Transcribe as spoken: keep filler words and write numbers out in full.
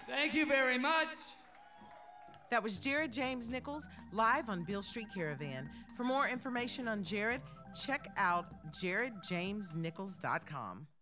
Thank you very much. That was Jared James Nichols, live on Beale Street Caravan. For more information on Jared, check out jared james nichols dot com.